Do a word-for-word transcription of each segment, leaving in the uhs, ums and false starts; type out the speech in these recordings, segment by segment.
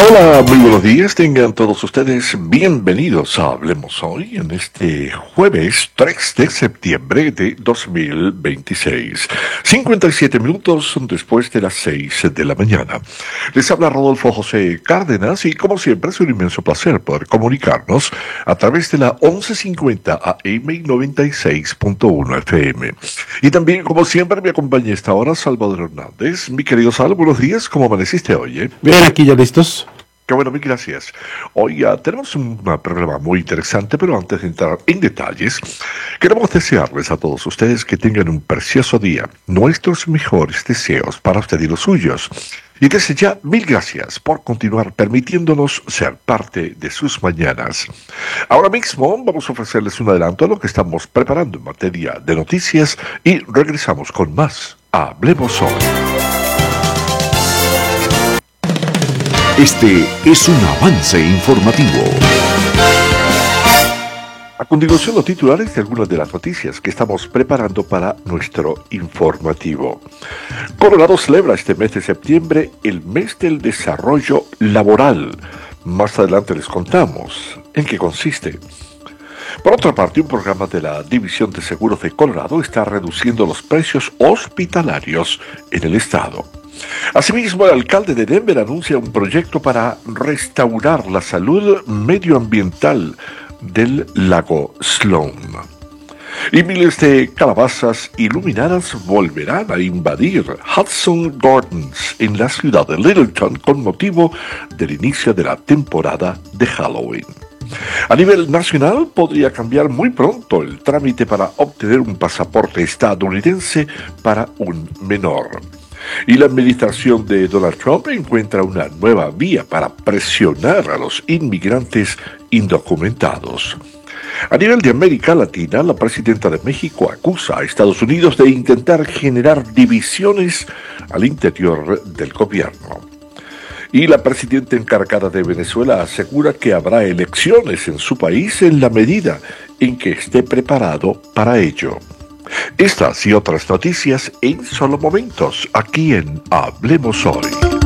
Hola, muy buenos días, tengan todos ustedes bienvenidos a Hablemos Hoy en este jueves tres de septiembre de dos mil veintiséis, cincuenta y siete minutos después de las seis de la mañana. Les habla Rodolfo José Cárdenas y como siempre es un inmenso placer poder comunicarnos a través de la once cincuenta A M y noventa y seis punto uno F M. Y también como siempre me acompaña a esta hora Salvador Hernández. Mi querido Sal, buenos días, ¿cómo amaneciste hoy? Eh? Bien, aquí ya listos. Qué bueno, mil gracias. Hoy uh, tenemos un uh, programa muy interesante, pero antes de entrar en detalles, queremos desearles a todos ustedes que tengan un precioso día. Nuestros mejores deseos para usted y los suyos. Y desde ya, mil gracias por continuar permitiéndonos ser parte de sus mañanas. Ahora mismo vamos a ofrecerles un adelanto a lo que estamos preparando en materia de noticias y regresamos con más. Hablemos Hoy. Este es un avance informativo. A continuación, los titulares de algunas de las noticias que estamos preparando para nuestro informativo. Colorado celebra este mes de septiembre el mes del desarrollo laboral. Más adelante les contamos en qué consiste. Por otra parte, un programa de la División de Seguros de Colorado está reduciendo los precios hospitalarios en el estado. Asimismo, el alcalde de Denver anuncia un proyecto para restaurar la salud medioambiental del lago Sloan. Y miles de calabazas iluminadas volverán a invadir Hudson Gardens en la ciudad de Littleton con motivo del inicio de la temporada de Halloween. A nivel nacional podría cambiar muy pronto el trámite para obtener un pasaporte estadounidense para un menor. Y la administración de Donald Trump encuentra una nueva vía para presionar a los inmigrantes indocumentados. A nivel de América Latina, la presidenta de México acusa a Estados Unidos de intentar generar divisiones al interior del gobierno. Y la presidenta encargada de Venezuela asegura que habrá elecciones en su país en la medida en que esté preparado para ello. Estas y otras noticias en solo momentos, aquí en Hablemos Hoy.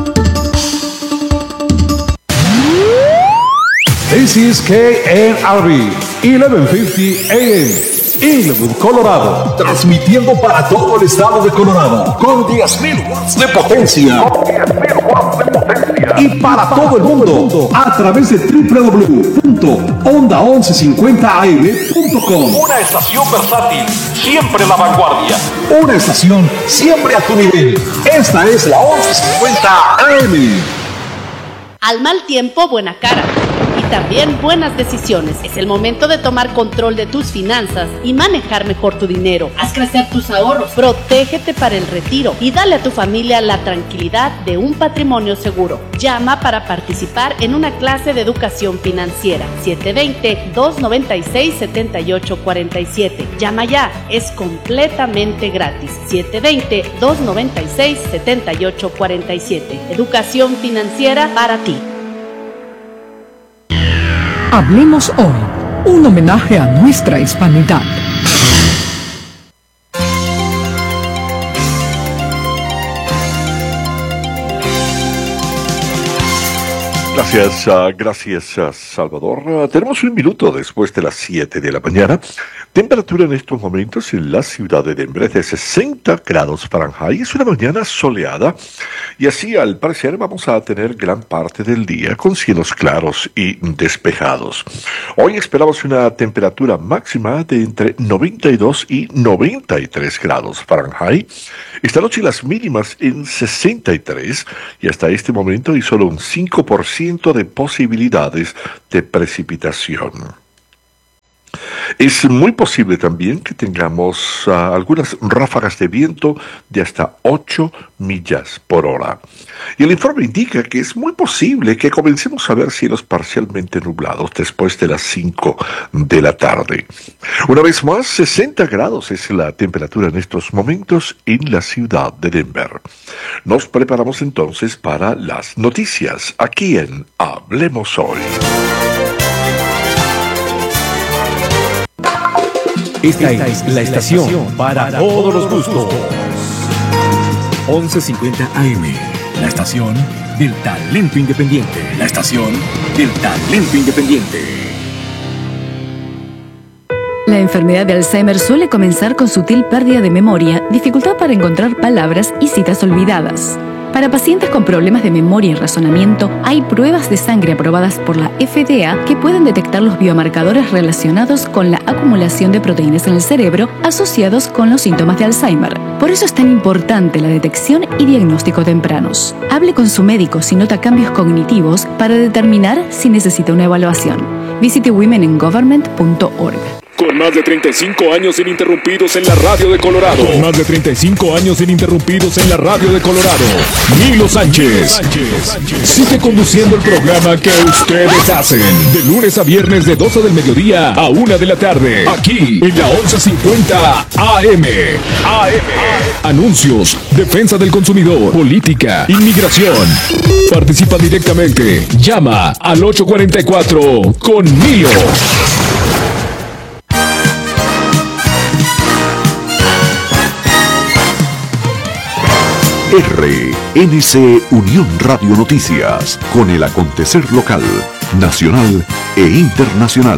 This is K N R B, eleven fifty A M, Inglewood, Colorado. Transmitiendo para todo el estado de Colorado. Con diez mil watts de potencia. Con diez mil watts de potencia. Y para todo el mundo. A través de doble u doble u doble u punto onda once cincuenta a m punto com. Una estación versátil. Siempre a la vanguardia. Una estación siempre a tu nivel. Esta es la once cincuenta A M. Al mal tiempo, buena cara. Y también buenas decisiones. Es el momento de tomar control de tus finanzas y manejar mejor tu dinero. Haz crecer tus ahorros. Protégete para el retiro y dale a tu familia la tranquilidad de un patrimonio seguro. Llama para participar en una clase de educación financiera. siete dos cero, dos nueve seis, siete ocho cuatro siete. Llama ya. Es completamente gratis. siete dos cero, dos nueve seis, siete ocho cuatro siete. Educación financiera para ti. Hablemos Hoy, un homenaje a nuestra hispanidad. Gracias, uh, gracias uh, Salvador. Uh, tenemos un minuto después de las siete de la mañana. Temperatura en estos momentos en la ciudad de Denver es de sesenta grados Fahrenheit. Es una mañana soleada y así al parecer vamos a tener gran parte del día con cielos claros y despejados. Hoy esperamos una temperatura máxima de entre noventa y dos y noventa y tres grados Fahrenheit. Esta noche las mínimas en sesenta y tres y hasta este momento hay solo un cinco por ciento de posibilidades de precipitación. Es muy posible también que tengamos uh, algunas ráfagas de viento de hasta ocho millas por hora. Y el informe indica que es muy posible que comencemos a ver cielos parcialmente nublados después de las cinco de la tarde. Una vez más, sesenta grados es la temperatura en estos momentos en la ciudad de Denver. Nos preparamos entonces para las noticias aquí en Hablemos Hoy. Esta es la estación para todos los gustos. once cincuenta A M, la estación del talento independiente. La estación del talento independiente. La enfermedad de Alzheimer suele comenzar con sutil pérdida de memoria, dificultad para encontrar palabras y citas olvidadas. Para pacientes con problemas de memoria y razonamiento, hay pruebas de sangre aprobadas por la F D A que pueden detectar los biomarcadores relacionados con la acumulación de proteínas en el cerebro asociados con los síntomas de Alzheimer. Por eso es tan importante la detección y diagnóstico tempranos. Hable con su médico si nota cambios cognitivos para determinar si necesita una evaluación. Visite women in government punto org. Con más de treinta y cinco años ininterrumpidos en la radio de Colorado. Con más de treinta y cinco años ininterrumpidos en la radio de Colorado. Milo Sánchez. Sigue conduciendo el programa que ustedes hacen. De lunes a viernes de doce del mediodía a una de la tarde. Aquí en la once cincuenta A M. A M. Anuncios, defensa del consumidor, política, inmigración. Participa directamente. Llama al ocho cuatro cuatro con Milo. R N C Unión Radio Noticias, con el acontecer local, nacional e internacional.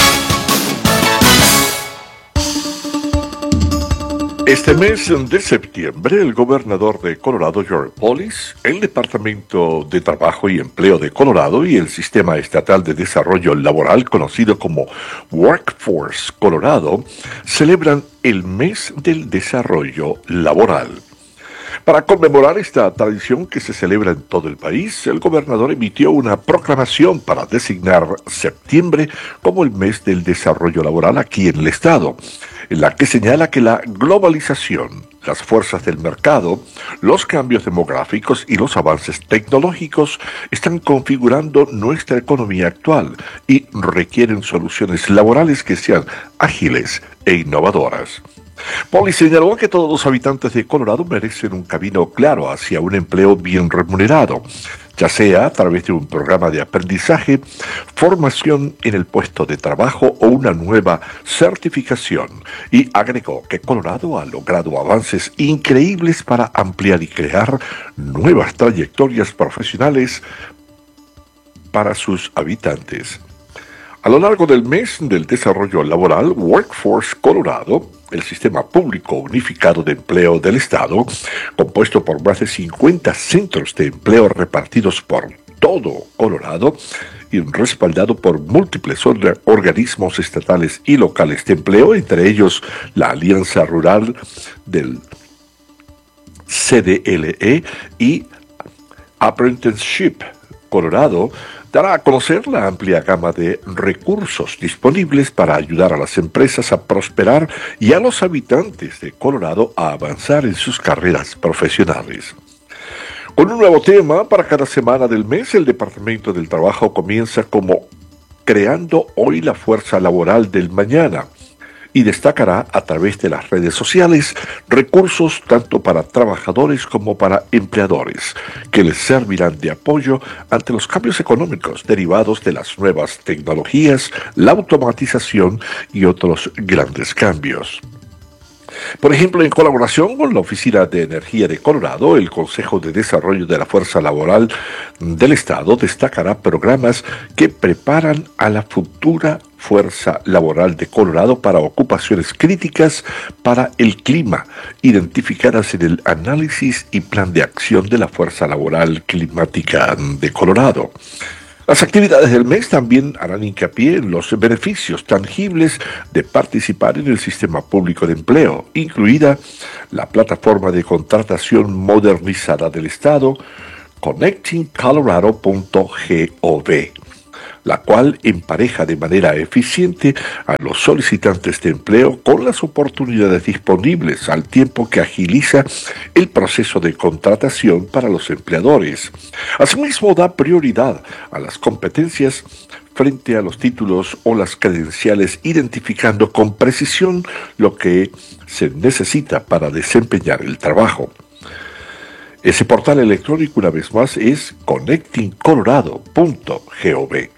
Este mes de septiembre, el gobernador de Colorado, Jared Polis, el Departamento de Trabajo y Empleo de Colorado y el Sistema Estatal de Desarrollo Laboral, conocido como Workforce Colorado, celebran el mes del desarrollo laboral. Para conmemorar esta tradición que se celebra en todo el país, el gobernador emitió una proclamación para designar septiembre como el mes del desarrollo laboral aquí en el estado, en la que señala que la globalización, las fuerzas del mercado, los cambios demográficos y los avances tecnológicos están configurando nuestra economía actual y requieren soluciones laborales que sean ágiles e innovadoras. Polis señaló que todos los habitantes de Colorado merecen un camino claro hacia un empleo bien remunerado, ya sea a través de un programa de aprendizaje, formación en el puesto de trabajo o una nueva certificación, y agregó que Colorado ha logrado avances increíbles para ampliar y crear nuevas trayectorias profesionales para sus habitantes. A lo largo del mes del desarrollo laboral, Workforce Colorado, el sistema público unificado de empleo del estado, compuesto por más de cincuenta centros de empleo repartidos por todo Colorado y respaldado por múltiples or- organismos estatales y locales de empleo, entre ellos la Alianza Rural del C D L E y Apprenticeship Colorado, dará a conocer la amplia gama de recursos disponibles para ayudar a las empresas a prosperar y a los habitantes de Colorado a avanzar en sus carreras profesionales. Con un nuevo tema para cada semana del mes, el Departamento del Trabajo comienza como Creando hoy la fuerza laboral del mañana, y destacará a través de las redes sociales recursos tanto para trabajadores como para empleadores, que les servirán de apoyo ante los cambios económicos derivados de las nuevas tecnologías, la automatización y otros grandes cambios. Por ejemplo, en colaboración con la Oficina de Energía de Colorado, el Consejo de Desarrollo de la Fuerza Laboral del Estado destacará programas que preparan a la futura fuerza laboral de Colorado para ocupaciones críticas para el clima, identificadas en el análisis y plan de acción de la fuerza laboral climática de Colorado. Las actividades del mes también harán hincapié en los beneficios tangibles de participar en el sistema público de empleo, incluida la plataforma de contratación modernizada del Estado, connecting colorado punto gov, la cual empareja de manera eficiente a los solicitantes de empleo con las oportunidades disponibles, al tiempo que agiliza el proceso de contratación para los empleadores. Asimismo, da prioridad a las competencias frente a los títulos o las credenciales, identificando con precisión lo que se necesita para desempeñar el trabajo. Ese portal electrónico, una vez más, es connecting colorado punto gov.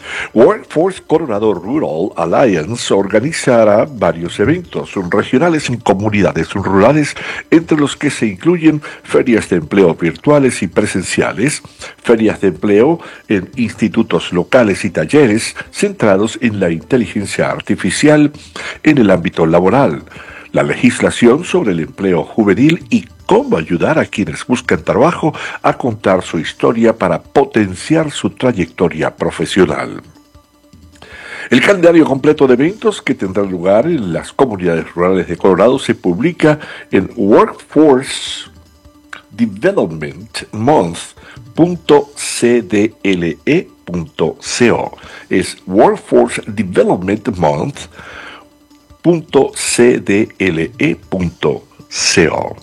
Workforce Colorado Rural Alliance organizará varios eventos regionales en comunidades rurales, entre los que se incluyen ferias de empleo virtuales y presenciales, ferias de empleo en institutos locales y talleres centrados en la inteligencia artificial en el ámbito laboral, la legislación sobre el empleo juvenil y cómo ayudar a quienes buscan trabajo a contar su historia para potenciar su trayectoria profesional. El calendario completo de eventos que tendrán lugar en las comunidades rurales de Colorado se publica en workforce development month punto c d l e punto co. Es workforce development month punto c d l e punto co.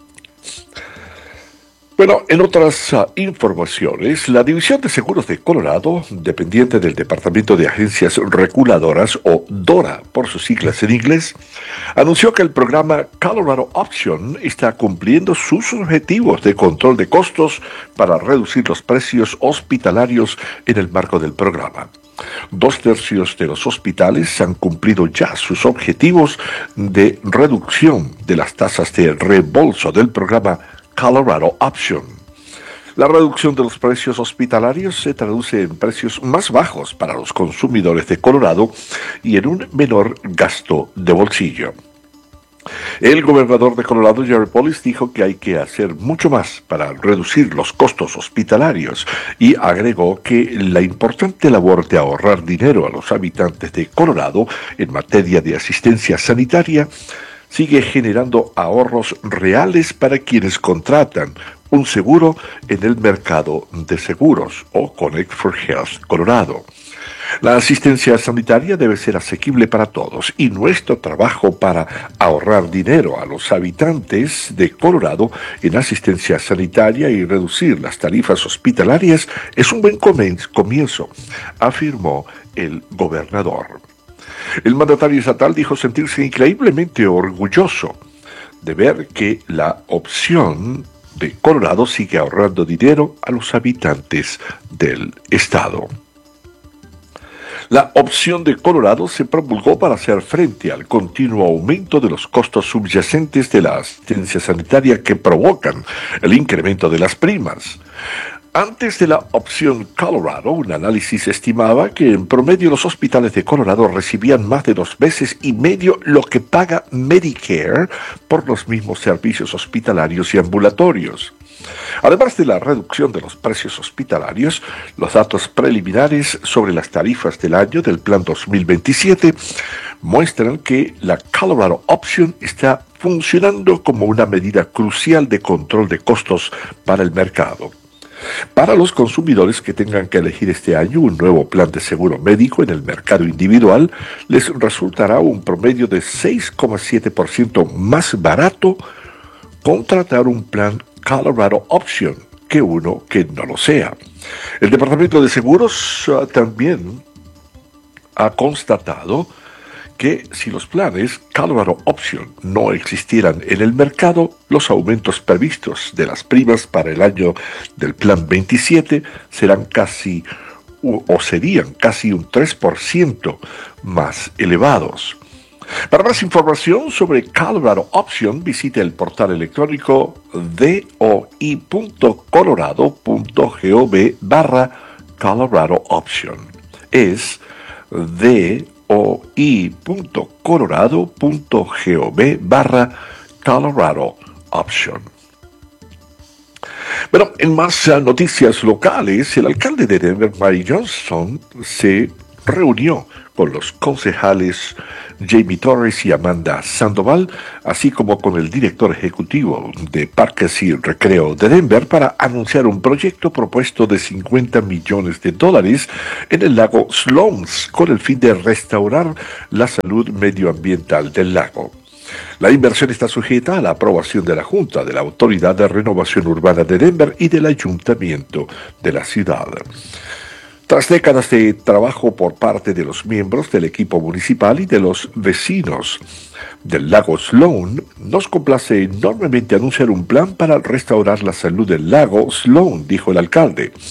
Bueno, en otras uh, informaciones, la División de Seguros de Colorado, dependiente del Departamento de Agencias Reguladoras, o DORA por sus siglas en inglés, anunció que el programa Colorado Option está cumpliendo sus objetivos de control de costos para reducir los precios hospitalarios en el marco del programa. Dos tercios de los hospitales han cumplido ya sus objetivos de reducción de las tasas de reembolso del programa Colorado Option. La reducción de los precios hospitalarios se traduce en precios más bajos para los consumidores de Colorado y en un menor gasto de bolsillo. El gobernador de Colorado, Jared Polis, dijo que hay que hacer mucho más para reducir los costos hospitalarios y agregó que la importante labor de ahorrar dinero a los habitantes de Colorado en materia de asistencia sanitaria sigue generando ahorros reales para quienes contratan un seguro en el mercado de seguros o Connect for Health Colorado. La asistencia sanitaria debe ser asequible para todos y nuestro trabajo para ahorrar dinero a los habitantes de Colorado en asistencia sanitaria y reducir las tarifas hospitalarias es un buen comienzo, afirmó el gobernador. El mandatario estatal dijo sentirse increíblemente orgulloso de ver que la opción de Colorado sigue ahorrando dinero a los habitantes del estado. La opción de Colorado se promulgó para hacer frente al continuo aumento de los costos subyacentes de la asistencia sanitaria que provocan el incremento de las primas. Antes de la opción Colorado, un análisis estimaba que en promedio los hospitales de Colorado recibían más de dos veces y medio lo que paga Medicare por los mismos servicios hospitalarios y ambulatorios. Además de la reducción de los precios hospitalarios, los datos preliminares sobre las tarifas del año del Plan dos mil veintisiete muestran que la Colorado Option está funcionando como una medida crucial de control de costos para el mercado. Para los consumidores que tengan que elegir este año un nuevo plan de seguro médico en el mercado individual, les resultará un promedio de seis coma siete por ciento más barato contratar un plan Colorado Option que uno que no lo sea. El Departamento de Seguros uh, también ha constatado que si los planes Colorado Option no existieran en el mercado, los aumentos previstos de las primas para el año del Plan veintisiete serán casi o serían casi un tres por ciento más elevados. Para más información sobre Colorado Option, visite el portal electrónico doi punto colorado punto gov barra Colorado Option. Es doi punto colorado punto gov barra Colorado Option. Bueno, en más uh, noticias locales, el alcalde de Denver, Mary Johnson, se reunió con los concejales Jamie Torres y Amanda Sandoval, así como con el director ejecutivo de Parques y Recreo de Denver, para anunciar un proyecto propuesto de cincuenta millones de dólares en el lago Sloans, con el fin de restaurar la salud medioambiental del lago. La inversión está sujeta a la aprobación de la Junta de la Autoridad de Renovación Urbana de Denver y del Ayuntamiento de la ciudad. Tras décadas de trabajo por parte de los miembros del equipo municipal y de los vecinos del lago Sloan, nos complace enormemente anunciar un plan para restaurar la salud del lago Sloan, dijo el alcalde.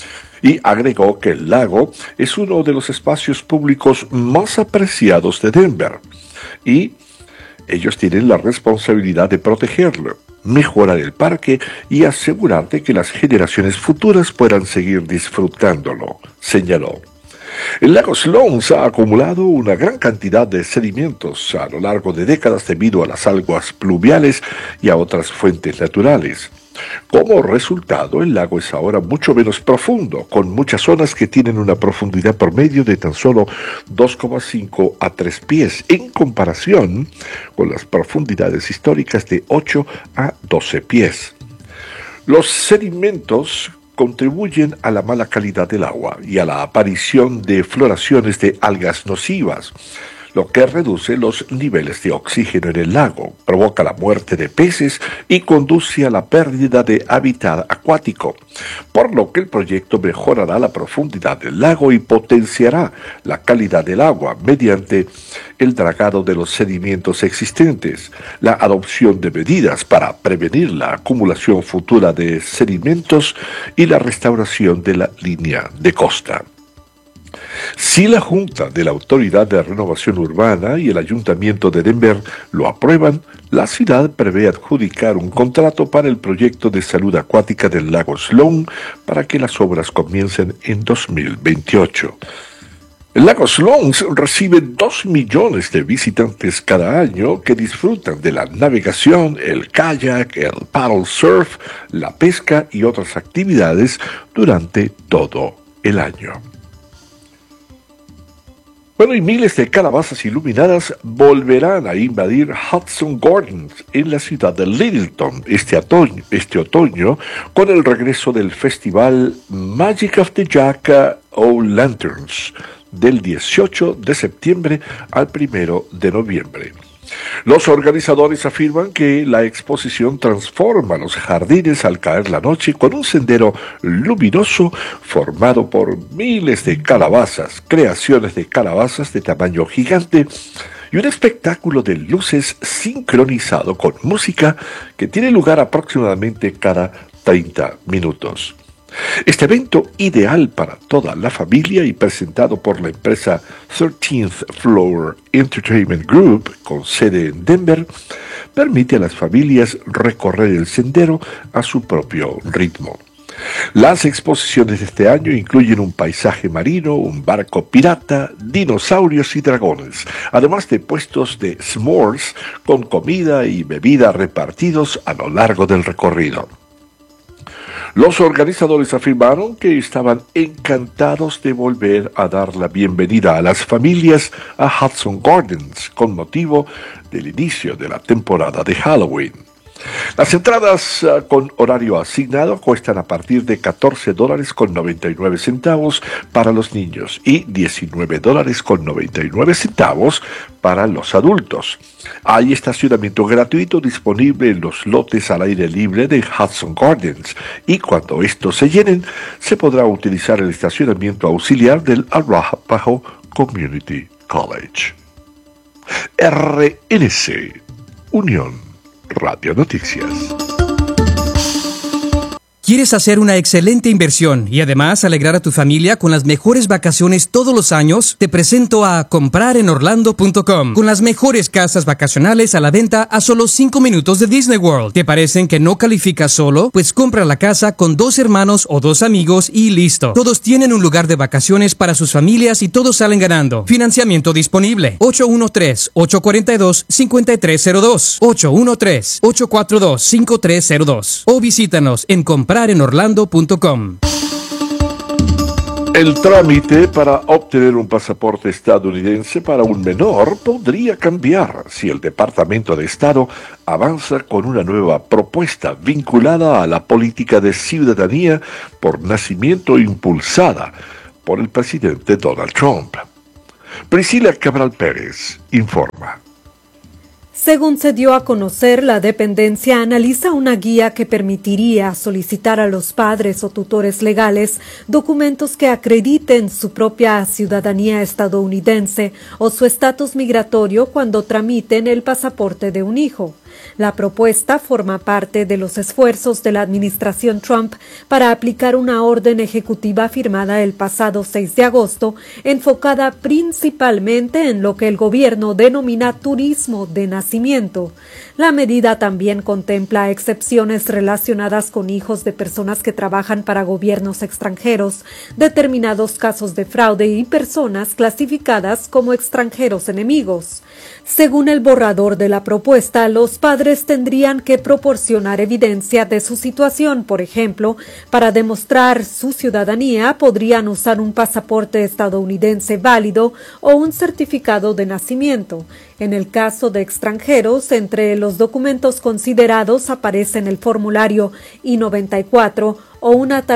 y agregó que el lago es uno de los espacios públicos más apreciados de Denver y ellos tienen la responsabilidad de protegerlo, mejorar el parque y asegurar de que las generaciones futuras puedan seguir disfrutándolo, señaló. El lago Sloan ha acumulado una gran cantidad de sedimentos a lo largo de décadas debido a las aguas pluviales y a otras fuentes naturales. Como resultado, el lago es ahora mucho menos profundo, con muchas zonas que tienen una profundidad promedio de tan solo dos coma cinco a tres pies, en comparación con las profundidades históricas de ocho a doce pies. Los sedimentos contribuyen a la mala calidad del agua y a la aparición de floraciones de algas nocivas, lo que reduce los niveles de oxígeno en el lago, provoca la muerte de peces y conduce a la pérdida de hábitat acuático, por lo que el proyecto mejorará la profundidad del lago y potenciará la calidad del agua mediante el dragado de los sedimentos existentes, la adopción de medidas para prevenir la acumulación futura de sedimentos y la restauración de la línea de costa. Si la Junta de la Autoridad de Renovación Urbana y el Ayuntamiento de Denver lo aprueban, la ciudad prevé adjudicar un contrato para el proyecto de salud acuática del lago Sloan para que las obras comiencen en dos mil veintiocho. El lago Sloan recibe dos millones de visitantes cada año que disfrutan de la navegación, el kayak, el paddle surf, la pesca y otras actividades durante todo el año. Bueno, y miles de calabazas iluminadas volverán a invadir Hudson Gardens en la ciudad de Littleton este otoño, este otoño con el regreso del festival Magic of the Jack-o'-lanterns del dieciocho de septiembre al primero de noviembre. Los organizadores afirman que la exposición transforma los jardines al caer la noche con un sendero luminoso formado por miles de calabazas, creaciones de calabazas de tamaño gigante y un espectáculo de luces sincronizado con música que tiene lugar aproximadamente cada treinta minutos. Este evento, ideal para toda la familia y presentado por la empresa thirteenth Floor Entertainment Group, con sede en Denver, permite a las familias recorrer el sendero a su propio ritmo. Las exposiciones de este año incluyen un paisaje marino, un barco pirata, dinosaurios y dragones, además de puestos de s'mores con comida y bebida repartidos a lo largo del recorrido. Los organizadores afirmaron que estaban encantados de volver a dar la bienvenida a las familias a Hudson Gardens con motivo del inicio de la temporada de Halloween. Las entradas uh, con horario asignado cuestan a partir de catorce dólares con noventa y nueve centavos para los niños y diecinueve dólares con noventa y nueve centavos para los adultos. Hay estacionamiento gratuito disponible en los lotes al aire libre de Hudson Gardens y cuando estos se llenen se podrá utilizar el estacionamiento auxiliar del Arapahoe Community College. R N C Unión Radio Noticias. ¿Quieres hacer una excelente inversión y además alegrar a tu familia con las mejores vacaciones todos los años? Te presento a comprar en orlando punto com, con las mejores casas vacacionales a la venta a solo cinco minutos de Disney World. ¿Te parecen que no calificas solo? Pues compra la casa con dos hermanos o dos amigos y listo. Todos tienen un lugar de vacaciones para sus familias y todos salen ganando. Financiamiento disponible. ocho uno tres, ocho cuatro dos, cinco tres cero dos. ocho uno tres, ocho cuatro dos, cinco tres cero dos. O visítanos en comprar en orlando punto com. El trámite para obtener un pasaporte estadounidense para un menor podría cambiar si el Departamento de Estado avanza con una nueva propuesta vinculada a la política de ciudadanía por nacimiento impulsada por el presidente Donald Trump. Priscila Cabral Pérez informa. Según se dio a conocer, la dependencia analiza una guía que permitiría solicitar a los padres o tutores legales documentos que acrediten su propia ciudadanía estadounidense o su estatus migratorio cuando tramiten el pasaporte de un hijo. La propuesta forma parte de los esfuerzos de la administración Trump para aplicar una orden ejecutiva firmada el pasado seis de agosto, enfocada principalmente en lo que el gobierno denomina turismo de nacimiento. La medida también contempla excepciones relacionadas con hijos de personas que trabajan para gobiernos extranjeros, determinados casos de fraude y personas clasificadas como extranjeros enemigos. Según el borrador de la propuesta, los padres tendrían que proporcionar evidencia de su situación. Por ejemplo, para demostrar su ciudadanía, podrían usar un pasaporte estadounidense válido o un certificado de nacimiento. En el caso de extranjeros, entre los documentos considerados aparecen el formulario I noventa y cuatro o una tarjeta